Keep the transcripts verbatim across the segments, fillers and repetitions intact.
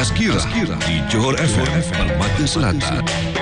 Tazkirah di Johor F M Permata Selatan.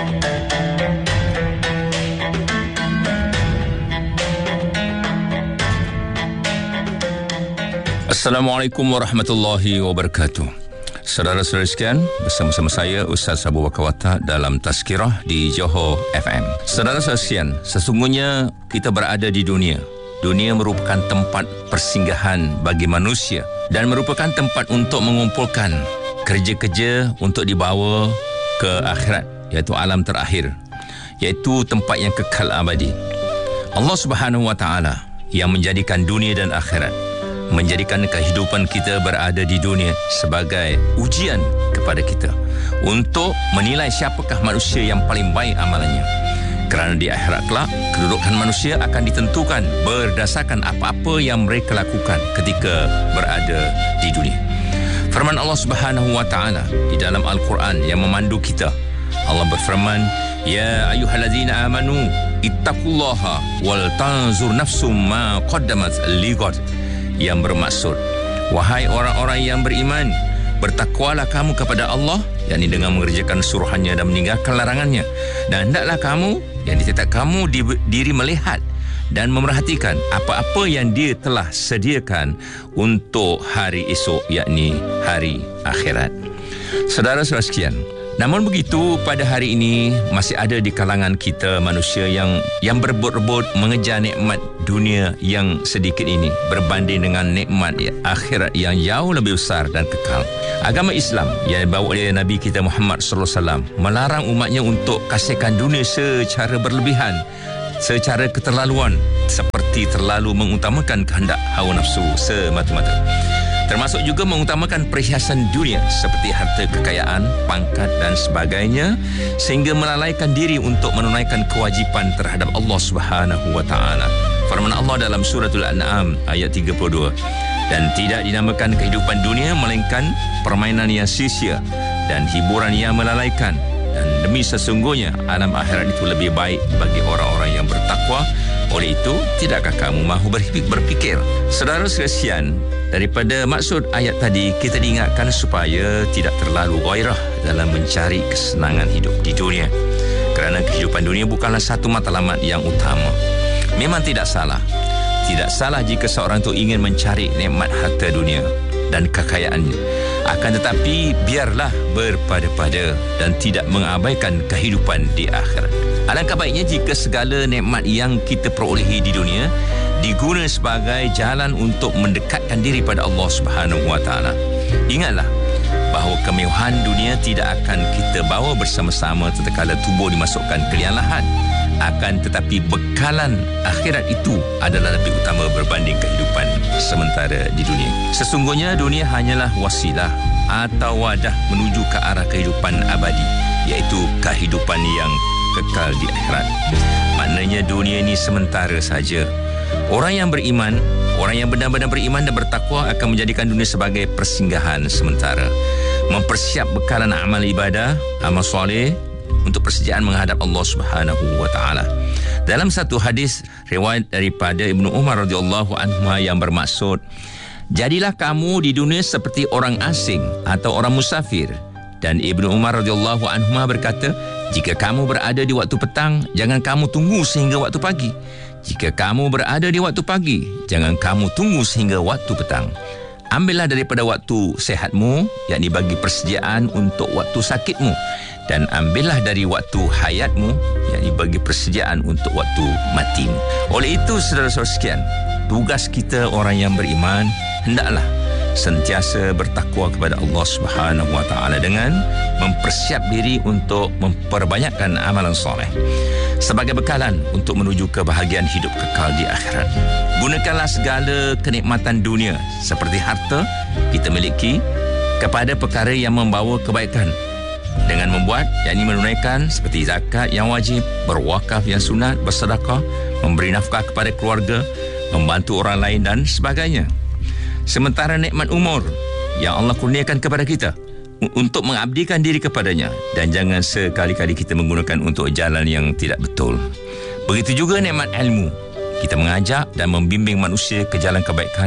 Assalamualaikum warahmatullahi wabarakatuh. Saudara-saudara sekalian, bersama-sama saya Ustaz Abu Bakar Watak dalam Tazkirah di Johor F M. Saudara-saudara sekalian, sesungguhnya kita berada di dunia. Dunia merupakan tempat persinggahan bagi manusia dan merupakan tempat untuk mengumpulkan kerja-kerja untuk dibawa ke akhirat, iaitu alam terakhir, iaitu tempat yang kekal abadi. Allah Subhanahu Wa Taala yang menjadikan dunia dan akhirat, menjadikan kehidupan kita berada di dunia sebagai ujian kepada kita untuk menilai siapakah manusia yang paling baik amalannya. Kerana di akhirat kelak, kedudukan manusia akan ditentukan berdasarkan apa-apa yang mereka lakukan ketika berada di dunia. Firman Allah Subhanahu Wa Taala di dalam Al-Quran yang memandu kita. Allah berfirman, "Ya ayyuhallazina amanu ittaqullaha wal tanzur nafsum ma qaddamat lighad." Yang bermaksud, wahai orang-orang yang beriman, bertakwalah kamu kepada Allah, yakni dengan mengerjakan suruhannya dan meninggalkan larangannya. Dan hendaklah kamu, yang ditetap kamu di, diri melihat dan memerhatikan apa-apa yang dia telah sediakan untuk hari esok, yakni hari akhirat. Saudara-saudara sekalian, namun begitu, pada hari ini masih ada di kalangan kita manusia yang yang berebut-rebut mengejar nikmat dunia yang sedikit ini berbanding dengan nikmat akhirat yang jauh lebih besar dan kekal. Agama Islam yang dibawa oleh Nabi kita Muhammad sallallahu alaihi wasallam melarang umatnya untuk kasihkan dunia secara berlebihan, secara keterlaluan, seperti terlalu mengutamakan kehendak hawa nafsu semata-mata. Termasuk juga mengutamakan perhiasan dunia seperti harta kekayaan, pangkat dan sebagainya, sehingga melalaikan diri untuk menunaikan kewajipan terhadap Allah Subhanahu Wa Taala. Firman Allah dalam suratul An'am ayat tiga puluh dua, dan tidak dinamakan kehidupan dunia melainkan permainan yang sia-sia dan hiburan yang melalaikan, dan demi sesungguhnya alam akhirat itu lebih baik bagi orang-orang yang bertakwa. Oleh itu, tidakkah kamu mahu berfikir? Saudara sekalian, daripada maksud ayat tadi, kita diingatkan supaya tidak terlalu ghairah dalam mencari kesenangan hidup di dunia. Kerana kehidupan dunia bukanlah satu matlamat yang utama. Memang tidak salah. Tidak salah jika seorang itu ingin mencari nikmat harta dunia dan kekayaannya. Akan tetapi, biarlah berpada-pada dan tidak mengabaikan kehidupan di akhirat. Alangkah baiknya jika segala nikmat yang kita perolehi di dunia diguna sebagai jalan untuk mendekatkan diri pada Allah Subhanahu Wa Taala. Ingatlah bahawa kemewahan dunia tidak akan kita bawa bersama-sama tatkala tubuh dimasukkan ke liang lahat. Akan tetapi bekalan akhirat itu adalah lebih utama berbanding kehidupan sementara di dunia. Sesungguhnya dunia hanyalah wasilah atau wadah menuju ke arah kehidupan abadi, iaitu kehidupan yang kekal di akhirat. Maknanya dunia ini sementara saja. Orang yang beriman, orang yang benar-benar beriman dan bertakwa akan menjadikan dunia sebagai persinggahan sementara. Mempersiap bekalan amal ibadah, amal soleh untuk persediaan menghadap Allah Subhanahu Wa Taala. Dalam satu hadis riwayat daripada Ibnu Umar radhiyallahu anhu yang bermaksud, jadilah kamu di dunia seperti orang asing atau orang musafir. Dan Ibnu Umar radhiyallahu anhu berkata, jika kamu berada di waktu petang, jangan kamu tunggu sehingga waktu pagi. Jika kamu berada di waktu pagi, jangan kamu tunggu sehingga waktu petang. Ambillah daripada waktu sehatmu, yakni bagi persediaan untuk waktu sakitmu, dan ambillah dari waktu hayatmu, yakni bagi persediaan untuk waktu matimu. Oleh itu, saudara-saudara sekalian, tugas kita orang yang beriman hendaklah sentiasa bertakwa kepada Allah Subhanahu Wa Taala dengan mempersiap diri untuk memperbanyakkan amalan soleh sebagai bekalan untuk menuju kebahagiaan hidup kekal di akhirat. Gunakanlah segala kenikmatan dunia seperti harta kita miliki kepada perkara yang membawa kebaikan, dengan membuat, yakni menunaikan seperti zakat yang wajib, berwakaf yang sunat, bersedekah, memberi nafkah kepada keluarga, membantu orang lain dan sebagainya. Sementara nikmat umur yang Allah kurniakan kepada kita untuk mengabdikan diri kepadanya, dan jangan sekali-kali kita menggunakan untuk jalan yang tidak betul. Begitu juga nikmat ilmu, kita mengajak dan membimbing manusia ke jalan kebaikan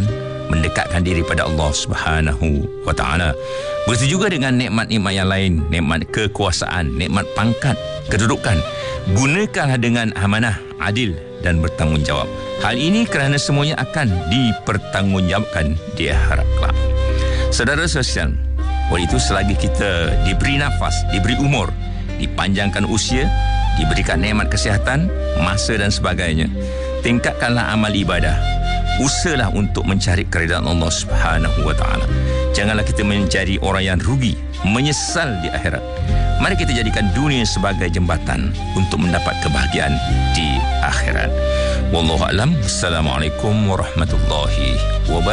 mendekatkan diri pada Allah Subhanahu wa taala. Begitu juga dengan nikmat-nikmat yang lain, nikmat kekuasaan, nikmat pangkat, kedudukan. Gunakanlah dengan amanah, adil dan bertanggungjawab. Hal ini kerana semuanya akan dipertanggungjawabkan di akhirat kelak. Saudara sekalian, oleh itu selagi kita diberi nafas, diberi umur, dipanjangkan usia, diberikan nikmat kesihatan, masa dan sebagainya, tingkatkanlah amal ibadah. Usahalah untuk mencari keridaan Allah Subhanahu wa taala. Janganlah kita menjadi orang yang rugi, menyesal di akhirat. Mari kita jadikan dunia sebagai jembatan untuk mendapat kebahagiaan di akhirat. Wallahu a'lam. Assalamualaikum warahmatullahi wabarakatuh.